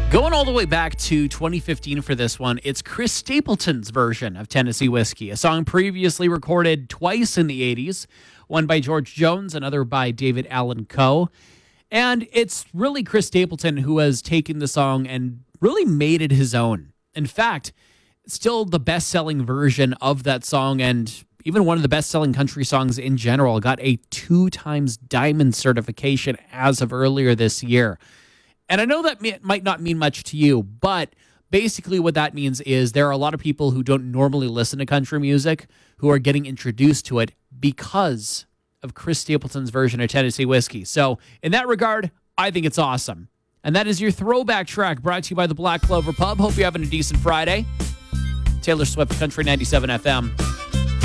Going all the way back to 2015 for this one, it's Chris Stapleton's version of Tennessee Whiskey, a song previously recorded twice in the 80s, one by George Jones, another by David Allan Coe. And it's really Chris Stapleton who has taken the song and really made it his own. In fact, it's still the best-selling version of that song, and even one of the best-selling country songs in general. Got a 2x diamond certification as of earlier this year. And I know that might not mean much to you, but basically what that means is there are a lot of people who don't normally listen to country music who are getting introduced to it because of Chris Stapleton's version of Tennessee Whiskey. So in that regard, I think it's awesome. And that is your throwback track brought to you by the Black Clover Pub. Hope you're having a decent Friday. Taylor Swift, Country 97 FM.